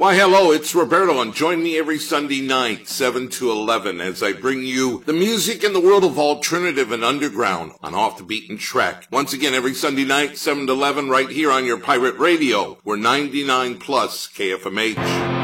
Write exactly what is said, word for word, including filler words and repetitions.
Why, hello, it's Roberto, and join me every Sunday night, seven to eleven, as I bring you the music in the world of alternative and underground on Off the Beaten Track. Once again, every Sunday night, seven to eleven, right here on your pirate radio. We're ninety-nine plus K F M H.